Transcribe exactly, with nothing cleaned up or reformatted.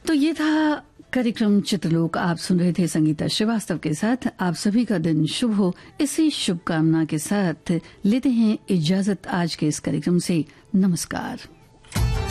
तो ये था कार्यक्रम चित्रलोक। आप सुन रहे थे संगीता श्रीवास्तव के साथ। आप सभी का दिन शुभ हो, इसी शुभकामना के साथ लेते हैं इजाजत आज के इस कार्यक्रम से। नमस्कार।